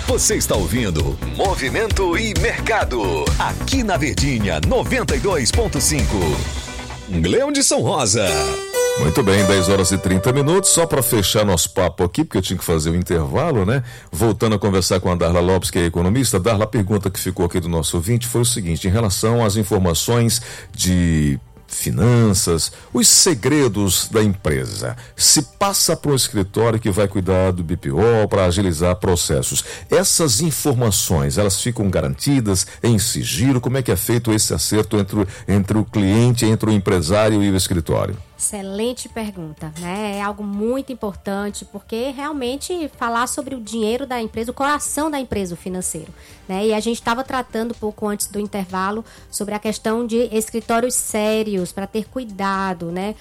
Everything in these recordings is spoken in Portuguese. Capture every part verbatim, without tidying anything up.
Você está ouvindo Movimento e Mercado, aqui na Verdinha noventa e dois ponto cinco. Leão de São Rosa. Muito bem, dez horas e trinta minutos, só para fechar nosso papo aqui, porque eu tinha que fazer o intervalo, né? Voltando a conversar com a Darla Lopes, que é economista. Darla, a pergunta que ficou aqui do nosso ouvinte foi o seguinte, em relação às informações de finanças, os segredos da empresa. Se passa para um escritório que vai cuidar do B P O para agilizar processos, essas informações, elas ficam garantidas em sigilo? Como é que é feito esse acerto entre, entre o cliente, entre o empresário e o escritório? Excelente pergunta, né? É algo muito importante, porque realmente falar sobre o dinheiro da empresa, o coração da empresa, o financeiro, né? E a gente estava tratando pouco antes do intervalo sobre a questão de escritórios sérios, para ter cuidado, né?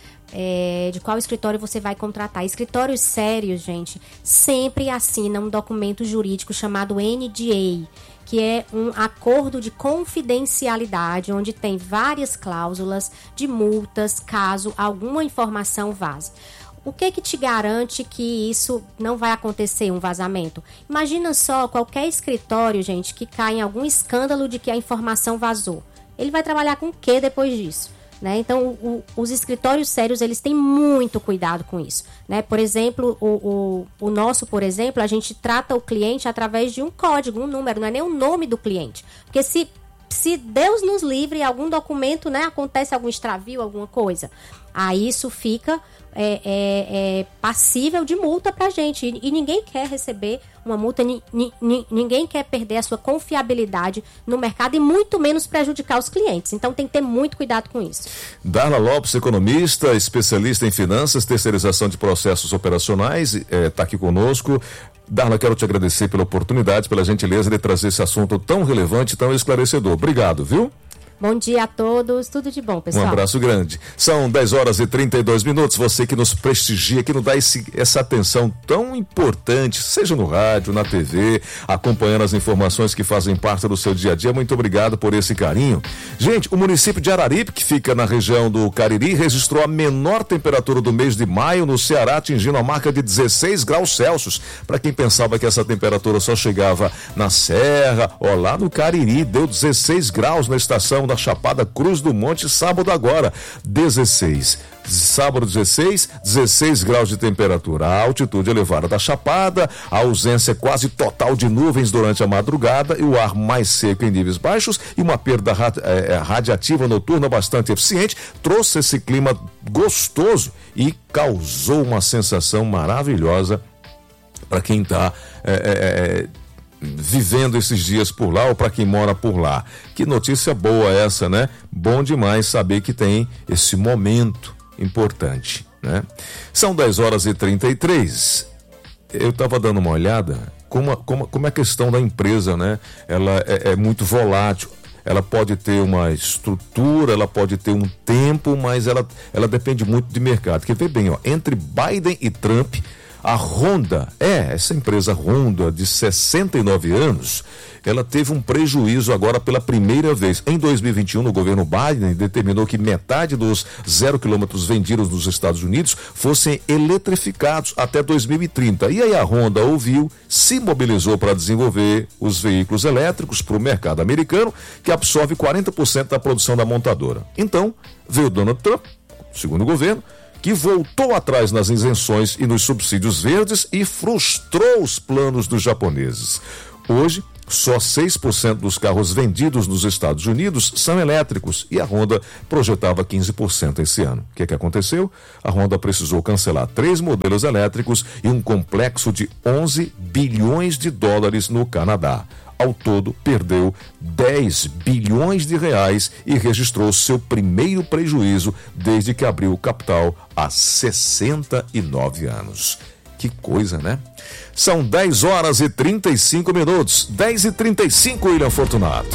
É, de qual escritório você vai contratar. Escritórios sérios, gente, sempre assinam um documento jurídico chamado N D A, que é um acordo de confidencialidade, onde tem várias cláusulas de multas caso alguma informação vaze. O que que te garante que isso não vai acontecer, um vazamento? Imagina só qualquer escritório, gente, que cai em algum escândalo de que a informação vazou. Ele vai trabalhar com o que depois disso? Né? Então, o, os escritórios sérios, eles têm muito cuidado com isso, né? Por exemplo, o, o, o nosso, por exemplo, a gente trata o cliente através de um código, um número, não é nem o nome do cliente. Porque se, se Deus nos livre, algum documento, né, acontece algum extravio, alguma coisa, aí isso fica é, é, é passível de multa pra gente. E, e ninguém quer receber uma multa, ni, ni, ninguém quer perder a sua confiabilidade no mercado e muito menos prejudicar os clientes. Então tem que ter muito cuidado com isso. Darla Lopes, economista, especialista em finanças, terceirização de processos operacionais, está aqui conosco. Darla, quero te agradecer pela oportunidade, pela gentileza de trazer esse assunto tão relevante, tão esclarecedor. Obrigado, viu? Bom dia a todos, tudo de bom, pessoal. Um abraço grande. São dez horas e trinta e dois minutos. Você que nos prestigia, que nos dá esse, essa atenção tão importante, seja no rádio, na T V, acompanhando as informações que fazem parte do seu dia a dia. Muito obrigado por esse carinho. Gente, o município de Araripe, que fica na região do Cariri, registrou a menor temperatura do mês de maio no Ceará, atingindo a marca de dezesseis graus Celsius. Para quem pensava que essa temperatura só chegava na Serra, ó, lá no Cariri, deu dezesseis graus na estação da Chapada Cruz do Monte, sábado agora, dezesseis. Sábado dezesseis, dezesseis graus de temperatura. A altitude elevada da Chapada, a ausência quase total de nuvens durante a madrugada e o ar mais seco em níveis baixos e uma perda radiativa noturna bastante eficiente, trouxe esse clima gostoso e causou uma sensação maravilhosa para quem está é, é, vivendo esses dias por lá ou para quem mora por lá. Que notícia boa essa, né? Bom demais saber que tem esse momento importante, né? São dez horas e trinta e três. Eu estava dando uma olhada como, como, como é a questão da empresa, né? Ela é, é muito volátil. Ela pode ter uma estrutura, ela pode ter um tempo, mas ela, ela depende muito de mercado. Quer ver bem, ó, entre Biden e Trump, a Honda, é, essa empresa Honda de sessenta e nove anos, ela teve um prejuízo agora pela primeira vez. Em dois mil e vinte e um, no governo Biden, determinou que metade dos zero quilômetros vendidos nos Estados Unidos fossem eletrificados até dois mil e trinta. E aí a Honda ouviu, se mobilizou para desenvolver os veículos elétricos para o mercado americano, que absorve quarenta por cento da produção da montadora. Então, veio Donald Trump, segundo o governo, que voltou atrás nas isenções e nos subsídios verdes e frustrou os planos dos japoneses. Hoje, só seis por cento dos carros vendidos nos Estados Unidos são elétricos e a Honda projetava quinze por cento esse ano. O que é que aconteceu? A Honda precisou cancelar três modelos elétricos e um complexo de onze bilhões de dólares no Canadá. Ao todo, perdeu dez bilhões de reais e registrou seu primeiro prejuízo desde que abriu o capital há sessenta e nove anos. Que coisa, né? São dez horas e trinta e cinco minutos. dez e trinta e cinco, William Fortunato.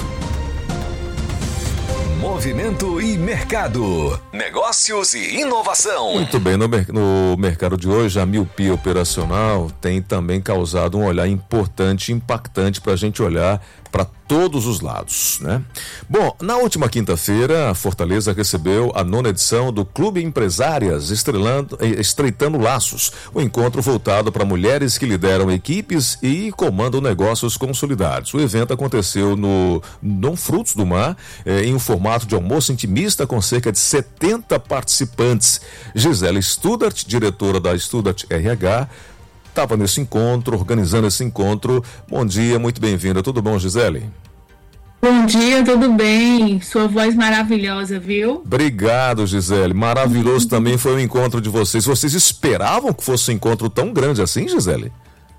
Movimento e mercado. Negócios e inovação. Muito bem, no, mer- no mercado de hoje, a miopia operacional tem também causado um olhar importante e impactante para a gente olhar para todos os lados, né? Bom, na última quinta-feira, a Fortaleza recebeu a nona edição do Clube Empresárias Estrelando, Estreitando Laços, o encontro voltado para mulheres que lideram equipes e comandam negócios consolidados. O evento aconteceu no Dom Frutos do Mar, eh, em um formato de almoço intimista com cerca de setenta participantes. Gisele Studart, diretora da Studart R H, estava nesse encontro, organizando esse encontro. Bom dia, muito bem-vinda. Tudo bom, Gisele? Bom dia, tudo bem? Sua voz maravilhosa, viu? Obrigado, Gisele. Maravilhoso também foi o encontro de vocês. Vocês esperavam que fosse um encontro tão grande assim, Gisele?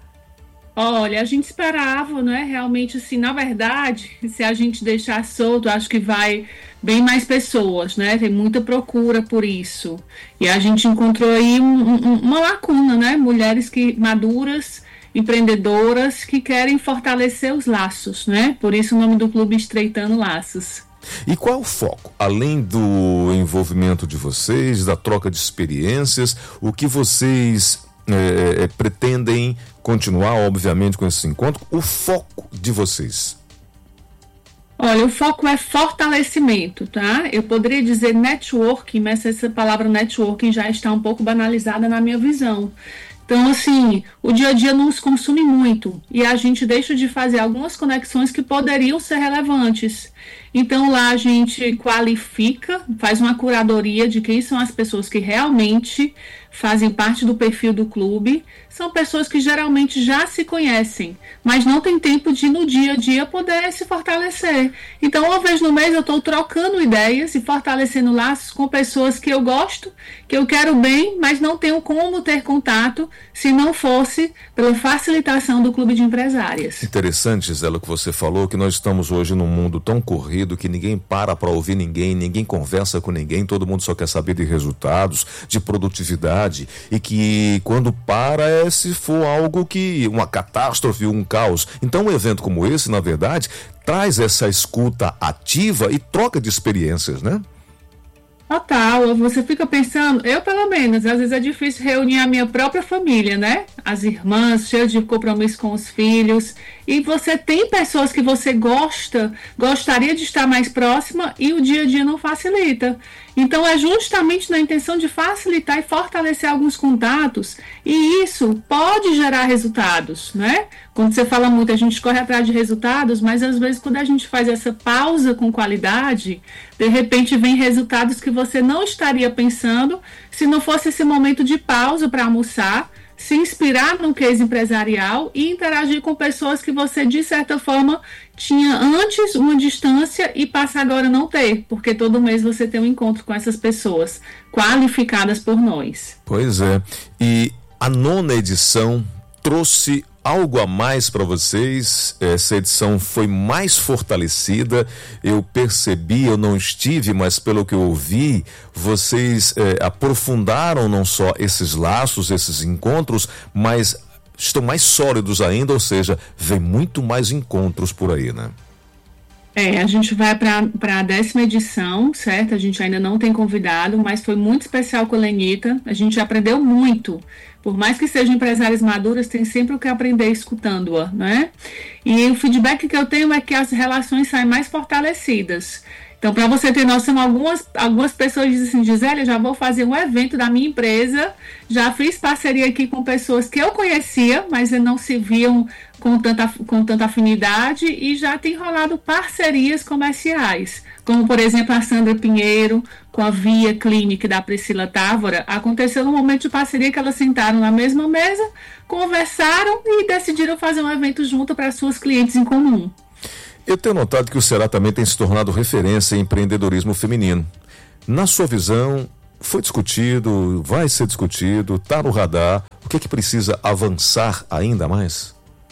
Olha, a gente esperava, né? Realmente, assim, na verdade, se a gente deixar solto, acho que vai bem mais pessoas, né? Tem muita procura por isso. E a gente encontrou aí um, um, uma lacuna, né? Mulheres que maduras, empreendedoras, que querem fortalecer os laços, né? Por isso o nome do clube Estreitando Laços. E qual é o foco? Além do envolvimento de vocês, da troca de experiências, o que vocês é, pretendem continuar, obviamente, com esse encontro? O foco de vocês? Olha, o foco é fortalecimento, tá? Eu poderia dizer networking, mas essa palavra networking já está um pouco banalizada na minha visão. Então, assim, o dia a dia nos consome muito e a gente deixa de fazer algumas conexões que poderiam ser relevantes. Então, lá a gente qualifica, faz uma curadoria de quem são as pessoas que realmente fazem parte do perfil do clube. São pessoas que geralmente já se conhecem, mas não tem tempo de, no dia a dia, poder se fortalecer. Então, uma vez no mês, eu estou trocando ideias e fortalecendo laços com pessoas que eu gosto, que eu quero bem, mas não tenho como ter contato se não fosse pela facilitação do Clube de Empresárias. Interessante, Gisela, o que você falou, que nós estamos hoje num mundo tão corrido que ninguém para para ouvir ninguém, ninguém conversa com ninguém, todo mundo só quer saber de resultados, de produtividade, e que quando para é se for algo que, uma catástrofe, um caos. Então um evento como esse, na verdade, traz essa escuta ativa e troca de experiências, né? Total, você fica pensando, eu pelo menos, às vezes é difícil reunir a minha própria família, né? As irmãs, cheias de compromisso com os filhos, e você tem pessoas que você gosta, gostaria de estar mais próxima e o dia a dia não facilita. Então é justamente na intenção de facilitar e fortalecer alguns contatos, e isso pode gerar resultados, né? Quando você fala muito, a gente corre atrás de resultados, mas às vezes quando a gente faz essa pausa com qualidade, de repente vem resultados que você não estaria pensando se não fosse esse momento de pausa para almoçar, se inspirar num case empresarial e interagir com pessoas que você, de certa forma, tinha antes uma distância e passa agora a não ter, porque todo mês você tem um encontro com essas pessoas qualificadas por nós. Pois é, e a nona edição trouxe algo a mais para vocês. Essa edição foi mais fortalecida, eu percebi, eu não estive, mas pelo que eu ouvi, vocês é, aprofundaram não só esses laços, esses encontros, mas estão mais sólidos ainda, ou seja, vem muito mais encontros por aí, né? É, a gente vai para a décima edição, certo? A gente ainda não tem convidado, mas foi muito especial com a Lenita. A gente aprendeu muito. Por mais que sejam empresárias maduras, tem sempre o que aprender escutando-a, né? E o feedback que eu tenho é que as relações saem mais fortalecidas. Então, para você ter noção, algumas, algumas pessoas dizem assim, Gisele, eu já vou fazer um evento da minha empresa, já fiz parceria aqui com pessoas que eu conhecia, mas não se viam com tanta, com tanta afinidade, e já tem rolado parcerias comerciais, como, por exemplo, a Sandra Pinheiro, com a Via Clinic da Priscila Távora. Aconteceu num momento de parceria que elas sentaram na mesma mesa, conversaram e decidiram fazer um evento junto para suas clientes em comum. Eu tenho notado que o Ceará também tem se tornado referência em empreendedorismo feminino. Na sua visão, foi discutido, vai ser discutido, está no radar, o que é que precisa avançar ainda mais?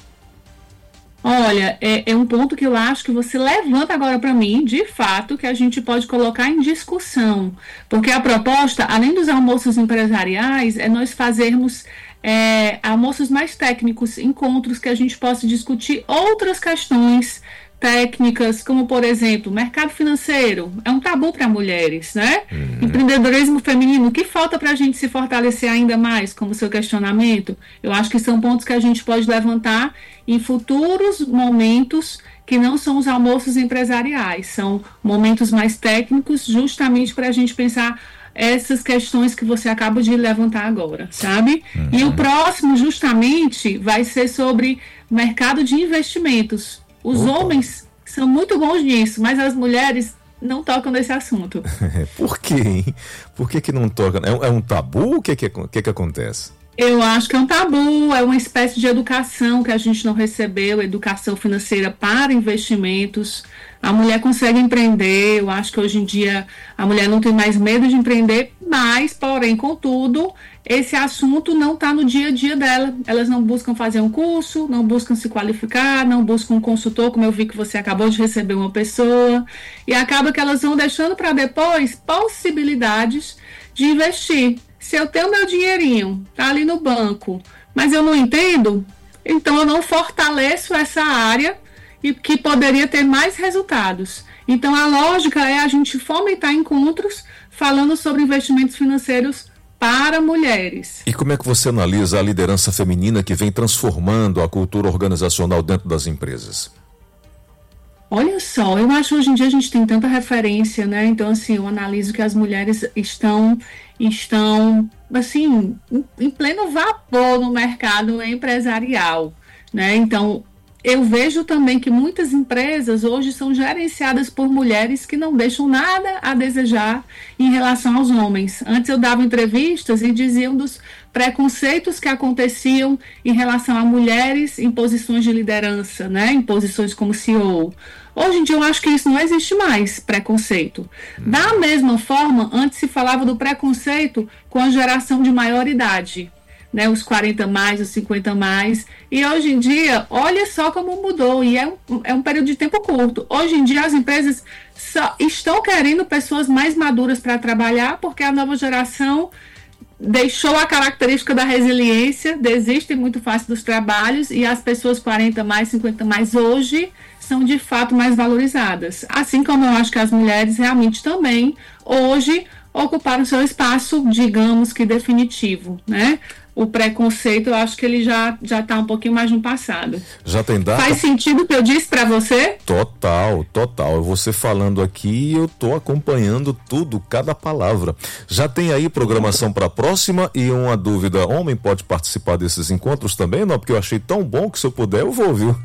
Olha, é, é um ponto que eu acho que você levanta agora para mim, de fato, que a gente pode colocar em discussão. Porque a proposta, além dos almoços empresariais, é nós fazermos é, almoços mais técnicos, encontros que a gente possa discutir outras questões técnicas, como, por exemplo, mercado financeiro, é um tabu para mulheres, né? Uhum. Empreendedorismo feminino, o que falta para a gente se fortalecer ainda mais, como seu questionamento? Eu acho que são pontos que a gente pode levantar em futuros momentos que não são os almoços empresariais, são momentos mais técnicos, justamente para a gente pensar essas questões que você acaba de levantar agora, sabe? Uhum. E o próximo, justamente, vai ser sobre mercado de investimentos. Os Opa. homens são muito bons nisso, mas as mulheres não tocam nesse assunto. Por quê, hein? Por que que não tocam? É um, é um tabu? O que que, que que acontece? Eu acho que é um tabu, é uma espécie de educação que a gente não recebeu, educação financeira para investimentos. A mulher consegue empreender, eu acho que hoje em dia a mulher não tem mais medo de empreender, mas, porém, contudo, esse assunto não está no dia a dia dela. Elas não buscam fazer um curso, não buscam se qualificar, não buscam um consultor, como eu vi que você acabou de receber uma pessoa, e acaba que elas vão deixando para depois possibilidades de investir. Se eu tenho meu dinheirinho, tá ali no banco, mas eu não entendo, então eu não fortaleço essa área e que poderia ter mais resultados. Então a lógica é a gente fomentar encontros falando sobre investimentos financeiros para mulheres. E como é que você analisa a liderança feminina que vem transformando a cultura organizacional dentro das empresas? Olha só, eu acho que hoje em dia a gente tem tanta referência, né? Então, assim, eu analiso que as mulheres estão, estão assim, em pleno vapor no mercado empresarial, né? Então, eu vejo também que muitas empresas hoje são gerenciadas por mulheres que não deixam nada a desejar em relação aos homens. Antes eu dava entrevistas e diziam dos preconceitos que aconteciam em relação a mulheres em posições de liderança, né? Em posições como C E O. Hoje em dia eu acho que isso não existe mais, preconceito. Da mesma forma, antes se falava do preconceito com a geração de maior idade, né, os quarenta mais, os cinquenta mais, e hoje em dia, olha só como mudou, e é um, é um período de tempo curto. Hoje em dia as empresas só estão querendo pessoas mais maduras para trabalhar, porque a nova geração deixou a característica da resiliência, desistem muito fácil dos trabalhos, e as pessoas quarenta mais, cinquenta mais hoje são de fato mais valorizadas. Assim como eu acho que as mulheres realmente também, hoje, ocuparam seu espaço, digamos que definitivo, né? O preconceito, eu acho que ele já já está um pouquinho mais no passado. Já tem data? Faz sentido o que eu disse para você? Total, total. Você falando aqui, eu estou acompanhando tudo, cada palavra. Já tem aí programação para a próxima? E uma dúvida, homem pode participar desses encontros também? Não, porque eu achei tão bom que se eu puder eu vou, viu?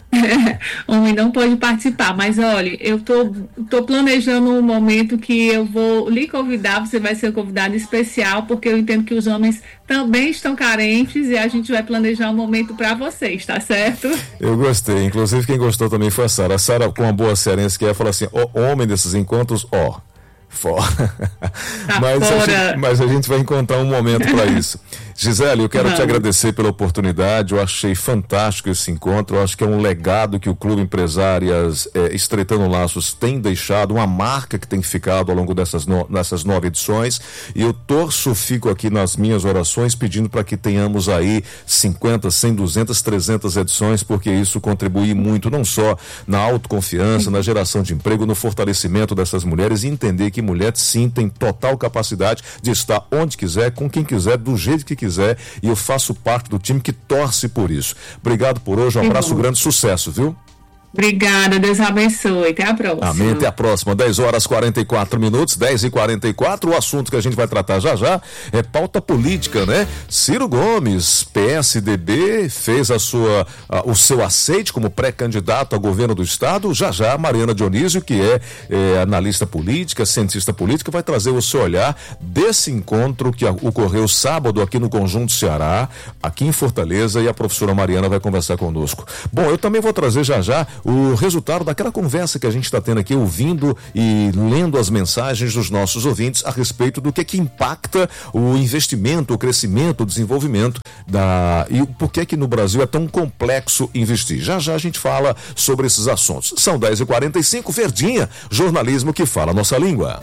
Homem não pode participar, mas olha, eu tô, tô planejando um momento que eu vou lhe convidar, você vai ser um convidado especial, porque eu entendo que os homens também estão carentes e a gente vai planejar um momento para vocês, tá certo? Eu gostei, inclusive quem gostou também foi a Sara. A Sara, com uma boa cearense, que ia falar assim, ó, homem desses encontros, ó, fora. Tá mas, fora. A gente, mas a gente vai encontrar um momento para isso. Gisele, eu quero Vamos. te agradecer pela oportunidade, eu achei fantástico esse encontro, eu acho que é um legado que o Clube Empresárias é, Estreitando Laços tem deixado, uma marca que tem ficado ao longo dessas, no, dessas nove edições, e eu torço, fico aqui nas minhas orações pedindo para que tenhamos aí cinquenta, cem, duzentas, trezentas edições, porque isso contribui muito, não só na autoconfiança, na geração de emprego, no fortalecimento dessas mulheres, e entender que mulher sim tem total capacidade de estar onde quiser, com quem quiser, do jeito que quiser, e eu faço parte do time que torce por isso. Obrigado por hoje, um abraço grande, sucesso, viu? Obrigada, Deus abençoe, até a próxima. Amém, até a próxima, dez horas e quarenta e quatro minutos, dez e quarenta e quatro, o assunto que a gente vai tratar já já é pauta política, né? Ciro Gomes, P S D B, fez a sua, a, o seu aceite como pré-candidato a governo do estado. Já já a Mariana Dionísio, que é, é analista política, cientista política, vai trazer o seu olhar desse encontro que a, ocorreu sábado aqui no Conjunto Ceará, aqui em Fortaleza, e a professora Mariana vai conversar conosco. Bom, eu também vou trazer já já o resultado daquela conversa que a gente está tendo aqui, ouvindo e lendo as mensagens dos nossos ouvintes a respeito do que que impacta o investimento, o crescimento, o desenvolvimento da, e por que que no Brasil é tão complexo investir. Já já a gente fala sobre esses assuntos. São dez e quarenta e cinco, Verdinha, jornalismo que fala a nossa língua.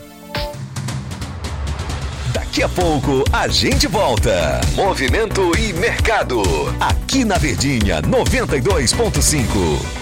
Daqui a pouco a gente volta. Movimento e mercado. Aqui na Verdinha noventa e dois ponto cinco.